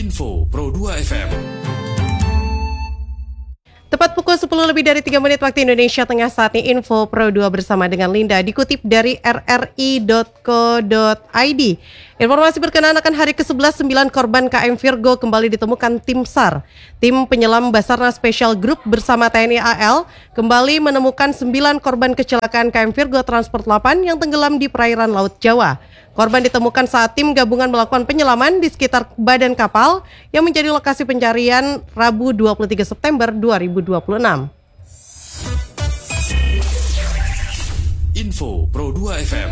Info Pro 2 FM. Tepat pukul 10 lebih dari 3 menit waktu Indonesia Tengah, saat ini Info Pro 2 bersama dengan Linda, dikutip dari rri.co.id. Informasi berkenaan akan hari ke-11 9 korban KM Virgo kembali ditemukan tim SAR. Tim penyelam Basarnas Special Group bersama TNI AL kembali menemukan 9 korban kecelakaan KM Virgo Transport 8 yang tenggelam di perairan Laut Jawa. Korban ditemukan saat tim gabungan melakukan penyelaman di sekitar badan kapal yang menjadi lokasi pencarian Rabu 23 September 2026. Info Pro 2 FM.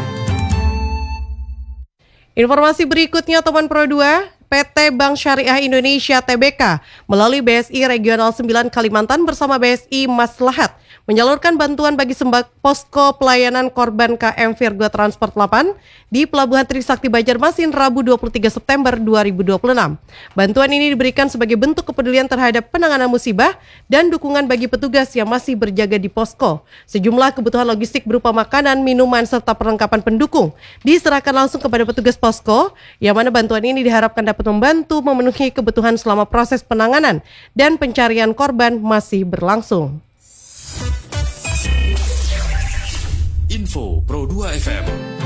Informasi berikutnya teman Pro 2, PT Bank Syariah Indonesia Tbk melalui BSI Regional 9 Kalimantan bersama BSI Maslahat menyalurkan bantuan bagi posko pelayanan korban KM Virgo Transport 8 di Pelabuhan Trisakti Banjarmasin Rabu 23 September 2026. Bantuan ini diberikan sebagai bentuk kepedulian terhadap penanganan musibah dan dukungan bagi petugas yang masih berjaga di posko. Sejumlah kebutuhan logistik berupa makanan, minuman, serta perlengkapan pendukung diserahkan langsung kepada petugas posko, yang mana bantuan ini diharapkan dapat membantu memenuhi kebutuhan selama proses penanganan dan pencarian korban masih berlangsung. Info Pro 2 FM.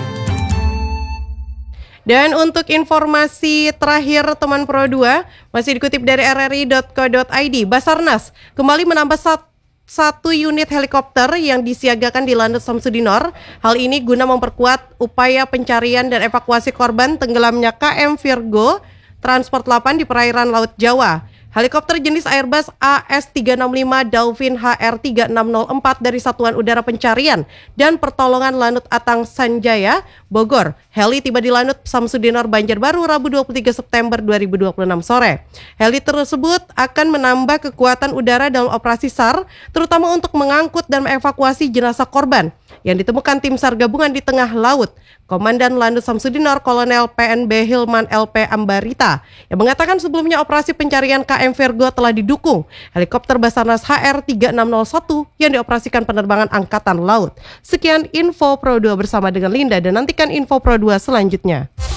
Dan untuk informasi terakhir teman Pro 2, masih dikutip dari rri.co.id, Basarnas kembali menambah satu unit helikopter yang disiagakan di Lanut Samsudinor. Hal ini guna memperkuat upaya pencarian dan evakuasi korban tenggelamnya KM Virgo Transport 8 di perairan Laut Jawa. Helikopter jenis Airbus AS365 Dolphin HR3604 dari Satuan Udara Pencarian dan Pertolongan Lanut Atang Sanjaya, Bogor. Heli tiba di Lanut Samsudinor Banjarbaru Rabu 23 September 2026 sore. Heli tersebut akan menambah kekuatan udara dalam operasi SAR, terutama untuk mengangkut dan mengevakuasi jenazah korban yang ditemukan tim SAR gabungan di tengah laut. Komandan Lanut Samsudinor Kolonel PNB Hilman LP Ambarita yang mengatakan sebelumnya operasi pencarian KM Virgo telah didukung helikopter Basarnas HR3601 yang dioperasikan penerbangan Angkatan Laut. Sekian Info Pro 2 bersama dengan Linda, dan nantikan Info Pro 2 selanjutnya.